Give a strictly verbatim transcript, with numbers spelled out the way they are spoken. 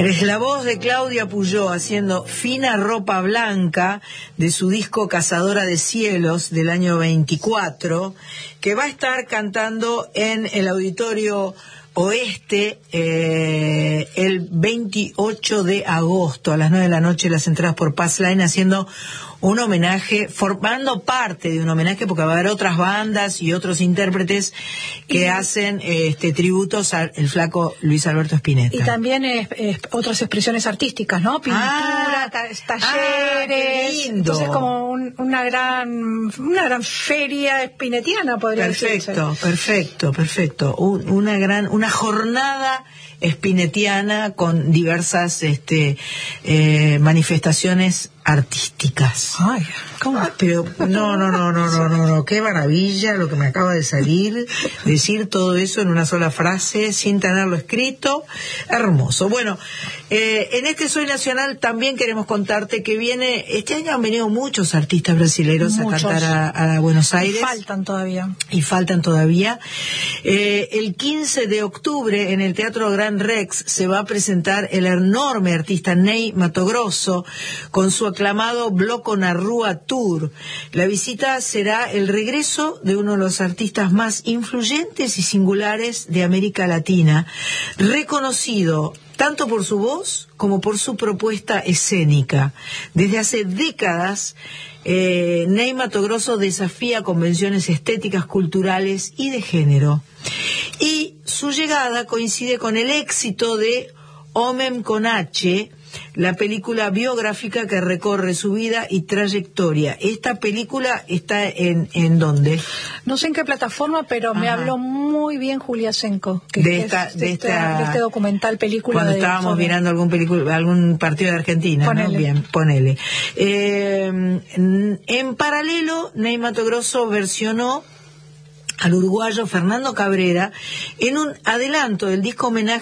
Es la voz de Claudia Puyó haciendo Fina Ropa Blanca de su disco Cazadora de Cielos del año veinticuatro, que va a estar cantando en el Auditorio Oeste eh, el veintiocho de agosto a las nueve de la noche, las entradas por Passline, haciendo un homenaje, formando parte de un homenaje, porque va a haber otras bandas y otros intérpretes que y, hacen este tributos al el flaco Luis Alberto Spinetta. Y también es, es, otras expresiones artísticas, ¿no? Pintura, ah, talleres. Ah, qué lindo. Entonces como un, una gran una gran feria spinettiana, podría decirse. Perfecto, perfecto, perfecto. Un, una gran, una jornada spinettiana con diversas este eh, manifestaciones artísticas. Ay, ¿cómo? Ah, pero no, no, no, no, no, no, no, qué maravilla lo que me acaba de salir, decir todo eso en una sola frase, sin tenerlo escrito, hermoso. Bueno, eh, en este Soy Nacional también queremos contarte que viene, este año han venido muchos artistas brasileños a cantar a, a Buenos Aires. Y faltan todavía. Y faltan todavía. Eh, el quince de octubre en el Teatro Gran Rex se va a presentar el enorme artista Ney Matogrosso con su aclamado Bloco na Rua Tour. La visita será el regreso de uno de los artistas más influyentes y singulares de América Latina, reconocido tanto por su voz como por su propuesta escénica. Desde hace décadas, eh, Ney Matogrosso desafía convenciones estéticas, culturales y de género. Y su llegada coincide con el éxito de Homem con H, la película biográfica que recorre su vida y trayectoria. Esta película está en, ¿en dónde? No sé en qué plataforma, pero Ajá. me habló muy bien Julia Senko, que de, es, esta, de, de, este, esta, de este documental película. Cuando de estábamos sobre... mirando algún película, algún partido de Argentina, ponele. ¿No? Bien, ponele. Eh, en paralelo, Ney Matogrosso versionó al uruguayo Fernando Cabrera en un adelanto del disco homenaje